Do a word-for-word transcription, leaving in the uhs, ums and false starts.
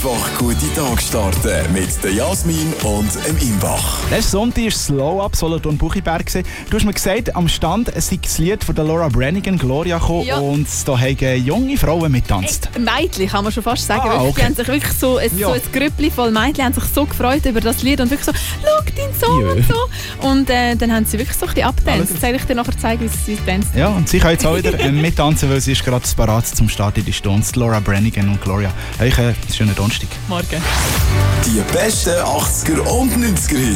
Einfach gute Tag starten mit der Jasmin und dem Imbach. Letzten Sonntag war Slow Up Solothurn Buchiberg. Du hast mir gesagt, am Stand sei das Lied von der Laura Branigan, Gloria, gekommen, ja. Und da haben junge Frauen mitgetanzt. Hey, Mädchen kann man schon fast sagen. Ah, okay. Die haben sich wirklich so, ein, ja. so ein Grüppli voll Mädchen haben sich so gefreut über das Lied und wirklich so, schau deinen Song ja. und so. Und äh, dann haben sie wirklich so ein bisschen abgetanzt. Jetzt zeige ich dir nachher, zeigen, wie sie tanzt. Ja, und sie können jetzt auch wieder äh, mittanzen, weil sie ist gerade parat zum Start in die Stunde. Laura Branigan und Gloria. Euch einen schönen Donnerstag. Morgen. Die besten achtziger und neunziger